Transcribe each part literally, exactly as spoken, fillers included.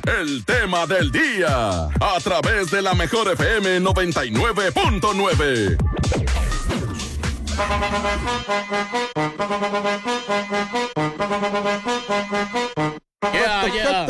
el tema del día, a través de la mejor F M noventa y nueve punto nueve. Yeah, yeah.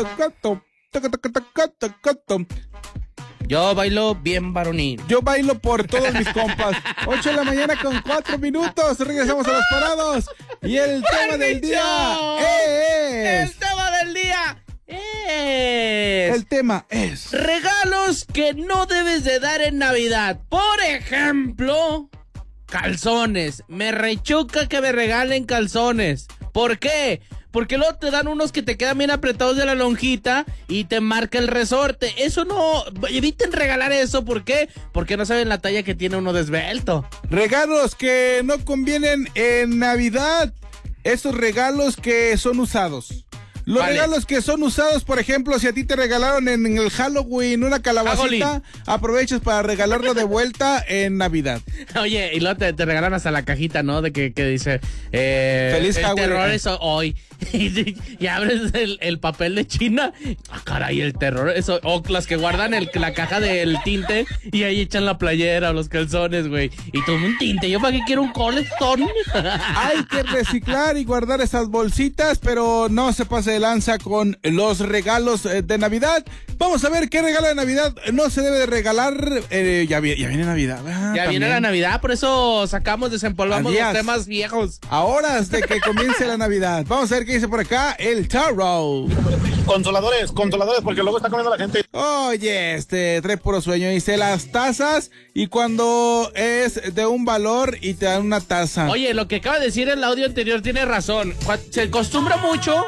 Yo bailo bien varonil. Yo bailo por todos mis compas. ocho de la mañana con cuatro minutos. Regresamos a los parados. Y el tema del día es... El tema del día es... El tema es... regalos que no debes de dar en Navidad. Por ejemplo, calzones. Me rechoca que me regalen calzones. ¿Por qué? Porque luego te dan unos que te quedan bien apretados de la lonjita y te marca el resorte. Eso no, eviten regalar eso. ¿Por qué? Porque no saben la talla que tiene uno de esbelto. Regalos que no convienen en Navidad. Esos regalos que son usados. Los ¿Cuáles? regalos que son usados, por ejemplo, si a ti te regalaron en el Halloween una calabacita, aprovechas para regalarlo de vuelta en Navidad. Oye, y luego te, te regalan hasta la cajita, ¿no? De que, que dice... Eh, Feliz el Halloween. terror es hoy. Y, y abres el, el papel de China. Ah, caray, el terror es hoy. O las que guardan el, la caja del tinte y ahí echan la playera o los calzones, güey. Y tomo un tinte. ¿Yo para qué quiero un colectón? Hay que reciclar y guardar esas bolsitas, pero no se pase de lanza con los regalos de Navidad. Vamos a ver qué regalo de Navidad no se debe de regalar. Eh, ya, viene, ya viene Navidad. Ah, ya también. viene la Navidad, por eso sacamos, desempolvamos Adiós. los temas viejos. A horas de que comience la Navidad. Vamos a ver qué dice por acá el tarot. Consoladores, consoladores, porque luego está comiendo la gente. Oye, este trae puro sueño. Dice las tazas y cuando es de un valor y te dan una taza. Oye, lo que acaba de decir el audio anterior tiene razón. Cu- Se acostumbra mucho.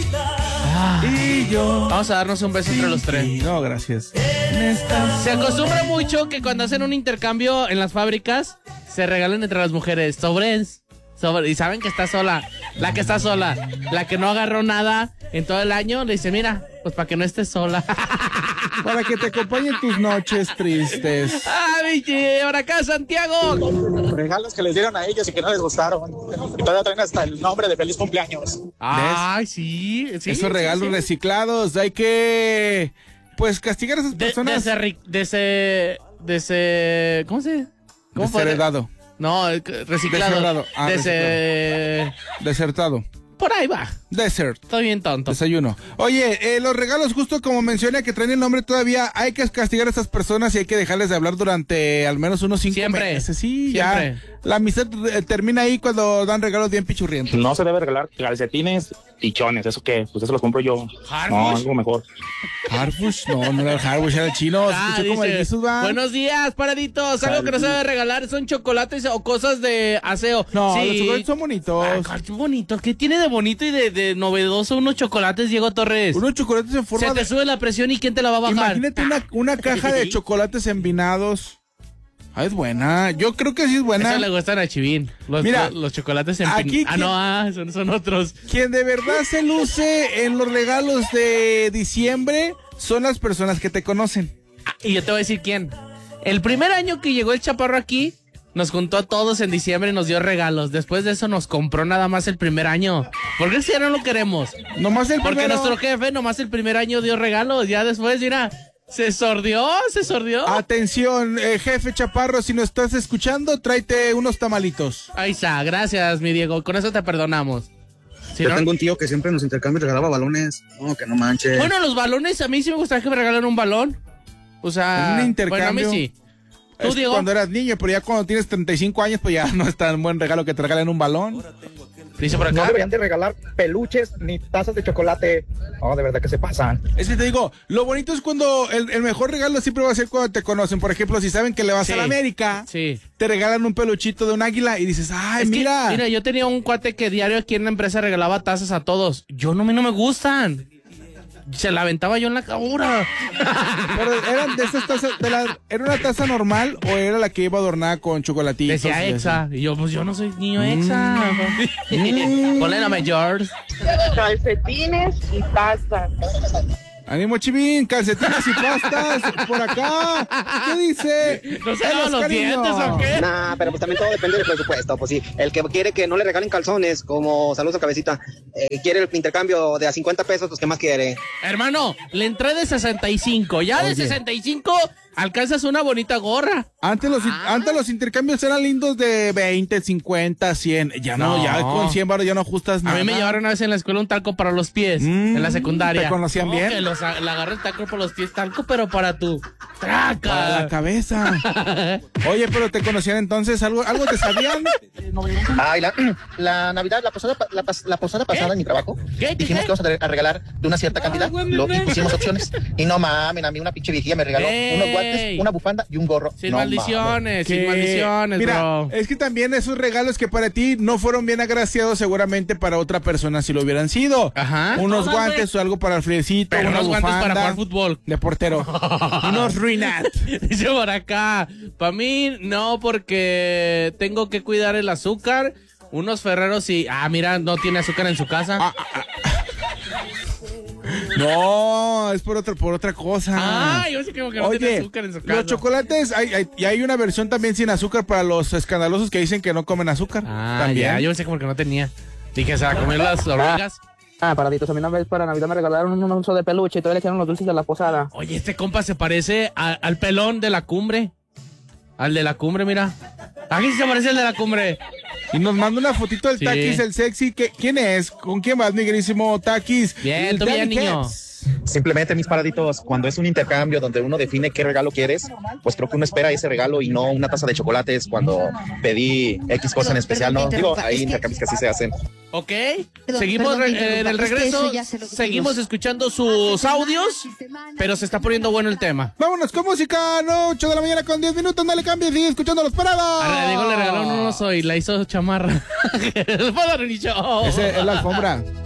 Y yo. Vamos a darnos un beso entre los tres. No, gracias. Se acostumbra mucho que cuando hacen un intercambio en las fábricas se regalen entre las mujeres sobres. Sobre, y saben que está sola, la que está sola, la que no agarró nada en todo el año, le dice, mira, pues para que no estés sola. Para que te acompañen tus noches tristes. ¡Ah, bichi! ¡Ahora acá, Santiago! Regalos que les dieron a ellos y que no les gustaron. Y todavía traen hasta el nombre de feliz cumpleaños. ¡Ay, sí! sí Esos sí, regalos sí. reciclados, hay que, pues, castigar a esas De, personas. de ese... De ese... De ese... ¿Cómo se...? ¿Cómo fue? Desheredado, No, eh, reciclado. Desheredado. Ah, de ese... desertado, Por ahí va. desert. Estoy bien tonto. Desayuno. Oye, eh, los regalos, justo como mencioné, que traen el nombre todavía, hay que castigar a estas personas y hay que dejarles de hablar durante al menos unos cinco Siempre. meses. Sí, Siempre. ya. La amistad eh, termina ahí cuando dan regalos bien pichurrientos. No se debe regalar calcetines y chones. ¿Eso qué? Pues eso los compro yo. No, ¿Harbush? algo mejor. Harbush, no, no era el Harbush, era el chino. Se Ah, escuchó como el dice, Jesús, va. buenos días, paraditos. Algo que no se debe regalar son chocolates o cosas de aseo. No, Sí. los chocolates son bonitos. Ah, qué bonito. ¿Qué tiene de bonito y de, de novedoso unos chocolates, Diego Torres? Unos chocolates en forma Se te de... sube la presión y ¿quién te la va a bajar? Imagínate una, una caja de chocolates envinados. Ah, es buena. Yo creo que sí es buena. Eso le gustan a Chivín. Los, Mira, los, los chocolates en aquí pin... Ah, quien- no, ah, son, son otros. Quien de verdad se luce en los regalos de diciembre son las personas que te conocen. Ah, y yo te voy a decir quién. El primer año que llegó el chaparro aquí, nos juntó a todos en diciembre y nos dio regalos. Después de eso nos compró nada más el primer año. ¿Por qué si ya no lo queremos? Nomás el Porque primero. nuestro jefe nomás el primer año dio regalos. Ya después, mira, se sordió, se sordió. Atención, eh, jefe Chaparro, si nos estás escuchando, tráete unos tamalitos. Ahí está, gracias, mi Diego. Con eso te perdonamos. Si Yo no- tengo un tío que siempre en los intercambios regalaba balones. No, que no manches. Bueno, los balones, a mí sí me gustaría que me regalaran un balón. O sea, Un intercambio. bueno, a mí sí. ¿Tú, Es Diego? cuando eras niño, pero ya cuando tienes treinta y cinco años, pues ya no es tan buen regalo que te regalen un balón. Dice por acá. No deberían de regalar peluches ni tazas de chocolate. No, de verdad que se pasan. Es que te digo, lo bonito es cuando el, el mejor regalo siempre va a ser cuando te conocen. Por ejemplo, si saben que le vas Sí. a la América, Sí. te regalan un peluchito de un águila y dices, ay, Es que, mira. mira, yo tenía un cuate que diario aquí en la empresa regalaba tazas a todos. Yo no, me- no me gustan. Se la aventaba yo en la cabura. Pero eran de esas tazas, de la- ¿era una taza normal o era la que iba adornada con chocolatitos? Decía y así? Exa. Y yo, pues yo no soy niño Exa. Ponle la mayor. Calcetines y tazas. Ánimo, Chivín, calcetines y pastas por acá. ¿Qué dice? ¿No se lavan los dientes o qué? Nah, pero pues también todo depende del presupuesto. Pues sí, el que quiere que no le regalen calzones, como saludos a Cabecita, eh, quiere el intercambio de a cincuenta pesos, pues ¿qué más quiere? Hermano, le entré de sesenta y cinco. Ya Oye. de sesenta y cinco alcanzas una bonita gorra. Antes los, Ah. antes los intercambios eran lindos de veinte, cincuenta, cien. Ya no, No. ya con cien baros ya no ajustas A nada. mí me llevaron una vez en la escuela un talco para los pies, Mm, en la secundaria. ¿te conocían No, bien? Que los, a- le agarré el talco por los pies, talco, pero para tu Para la traca. cabeza. Oye, pero te conocían entonces, algo, algo te sabían. Ay, la, la Navidad, la posada, pa- la, pas- la posada pasada en mi trabajo, ¿Qué? ¿Qué? dijimos ¿Qué? que vamos a, re- a regalar de una cierta cantidad, lo, y pusimos opciones. Y no mamen, a mí una pinche viejilla me regaló Ey. unos guantes, una bufanda y un gorro. Sin No maldiciones, sin Que- maldiciones, Mira, bro. es que también esos regalos que para ti no fueron bien agraciados, seguramente para otra persona sí lo hubieran sido. Ajá. Unos Todas, guantes o algo para el friecito, Pero una unos guantes para bufanda jugar fútbol. de portero. Unos ruinat. Dice por acá, para mí no, porque tengo que cuidar el azúcar. Unos ferreros y, ah, mira, no tiene azúcar en su casa. Ah, No, es por otra, por otra cosa. Ah, yo sé que, que no tiene Oye, azúcar en su casa. los chocolates, hay, hay- y hay una versión también sin azúcar para los escandalosos que dicen que no comen azúcar. Ah, también. ya, yo pensé como que no tenía. Dije, se la comieron las hormigas. Ah, paraditos, a mí una vez para Navidad me regalaron un oso de peluche y todavía le echaron los dulces de la posada. Oye, este compa se parece a- al pelón de la cumbre. Al de la cumbre, mira. Aquí sí se parece al de la cumbre. Y nos manda una fotito del Sí. Taquis, el sexy. que- ¿Quién es? ¿Con quién vas, mi querísimo Taquis? Bien, El tú bien, Daddy niño. Heads. Simplemente, mis paraditos, cuando es un intercambio donde uno define qué regalo quieres, pues creo que uno espera ese regalo y no una taza de chocolates cuando pedí X cosa en especial, ¿no? Digo, hay intercambios que así se hacen. Ok, Perdón, seguimos perdón, re- te interrumpa. en el Es que regreso, eso ya se lo dijimos. seguimos escuchando sus audios, pero se está poniendo bueno el tema. Vámonos con música, no, ocho de la mañana con diez minutos, no le cambies, sigue escuchando los parados. A Diego le regalaron un oso y la hizo chamarra. El Padre Show. Ese es la alfombra.